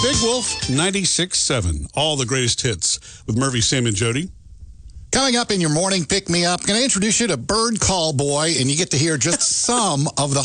Big Wolf 96.7. All the greatest hits with Murphy, Sam, and Jody. Coming up in your morning pick-me-up, going to introduce you to Bird Call Boy, and you get to hear just some of the